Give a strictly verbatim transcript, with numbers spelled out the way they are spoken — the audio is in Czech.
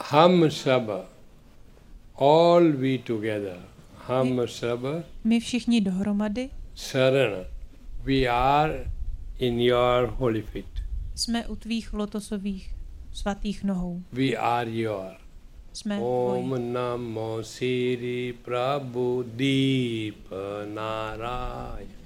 Hum sab, all we together, hum sab, My všichni dohromady Sharan, we are in your holy feet. jsme u tvých lotosových svatých nohou. We are your. Jsme Om tvoji. Namo Sri Prabhu Deep Narayana.